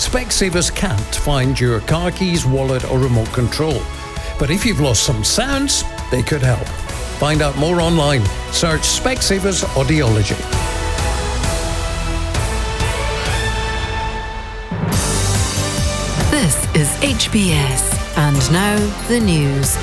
Specsavers can't find your car keys, wallet or remote control. But if you've lost some sounds, they could help. Find out more online. Search Specsavers Audiology. This is HBS. And now the news.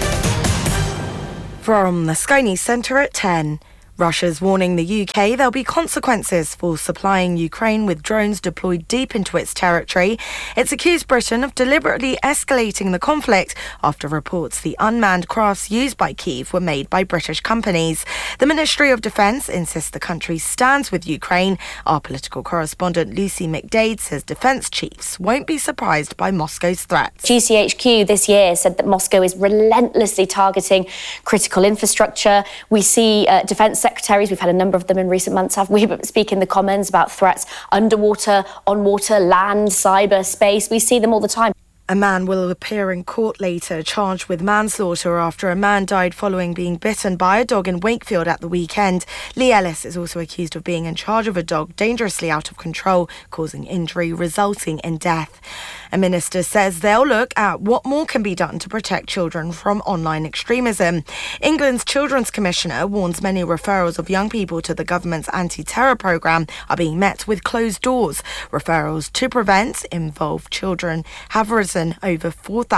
From the Sky News Centre at 10. Russia's warning the UK there'll be consequences for supplying Ukraine with drones deployed deep into its territory. It's accused Britain of deliberately escalating the conflict after reports the unmanned crafts used by Kyiv were made by British companies. The Ministry of Defence insists the country stands with Ukraine. Our political correspondent Lucy McDade says defence chiefs won't be surprised by Moscow's threats. GCHQ this year said that Moscow is relentlessly targeting critical infrastructure. We see defence secretaries, we've had a number of them in recent months, have we, but speak in the Commons about threats underwater, on water, land, cyber, space. We see them all the time. A man will appear in court later, charged with manslaughter after a man died following being bitten by a dog in Wakefield at the weekend. Lee Ellis is also accused of being in charge of a dog dangerously out of control, causing injury, resulting in death. A minister says they'll look at what more can be done to protect children from online extremism. England's Children's Commissioner warns many referrals of young people to the government's anti-terror programme are being met with closed doors. Referrals to prevent involved children have risen over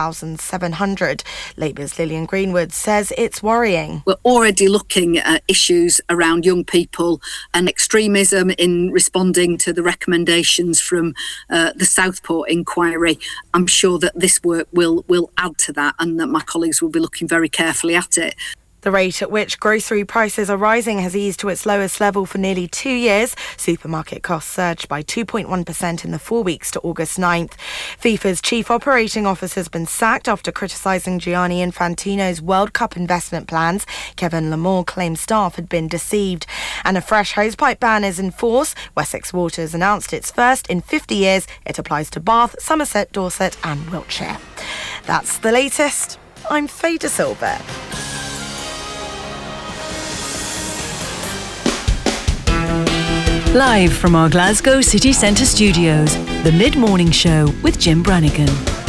4,700. Labour's Lillian Greenwood says it's worrying. We're already looking at issues around young people and extremism in responding to the recommendations from the Southport inquiry. I'm sure that this work will add to that and that my colleagues will be looking very carefully at it. The rate at which grocery prices are rising has eased to its lowest level for nearly 2 years. Supermarket costs surged by 2.1% in the 4 weeks to August 9th. FIFA's chief operating officer has been sacked after criticising Gianni Infantino's World Cup investment plans. Kevin Lamore claims staff had been deceived. And a fresh hosepipe ban is in force. Wessex Waters announced its first in 50 years. It applies to Bath, Somerset, Dorset and Wiltshire. That's the latest. I'm Faye De Silva. Live from our Glasgow City Centre studios, the Mid-Morning Show with Jim Brannigan.